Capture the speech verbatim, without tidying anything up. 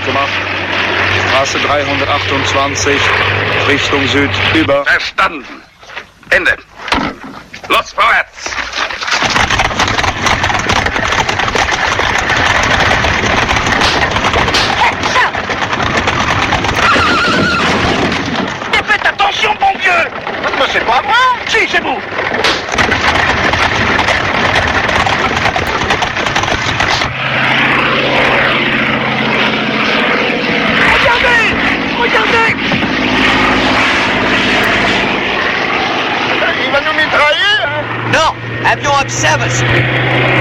gemacht. Straße dreihundertachtundzwanzig, Richtung Süd, über. Verstanden. Ende. Los, vorwärts! Faites attention, bon Dieu! Mais c'est pas moi! Si, c'est vous! Regardez! Regardez! Il va nous mitrailler, hein? Non! Avion observe!